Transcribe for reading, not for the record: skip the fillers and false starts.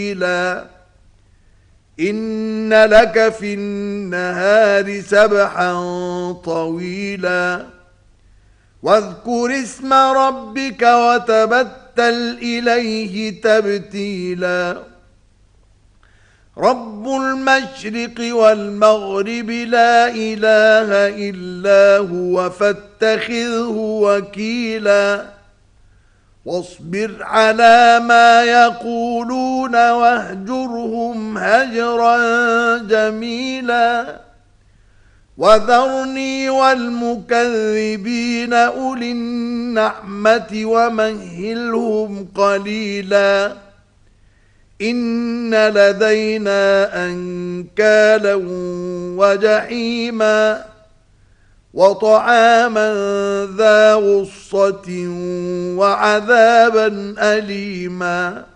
إن لك في النهار سبحا طويلا واذكر اسم ربك وتبتل إليه تبتيلا رب المشرق والمغرب لا إله إلا هو فاتخذه وكيلا واصبر على ما يقولون واهجرهم هجرا جميلا وذرني والمكذبين أولي النعمة ومهلهم قليلا إن لدينا أنكالا وجحيما وطعاما ذا غصة وعذابا أليما